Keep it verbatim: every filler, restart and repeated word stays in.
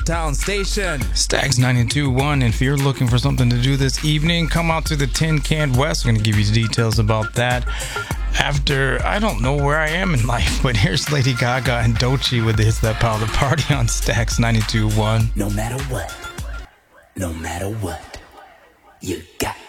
Town Station. Stags ninety-two point one. If you're looking for something to do this evening, come out to the Tin Can West. We're going to give you details about that after, I don't know where I am in life, but here's Lady Gaga and Doechii with the Hits That Power the Party on Stags ninety-two point one. No matter what, no matter what, you got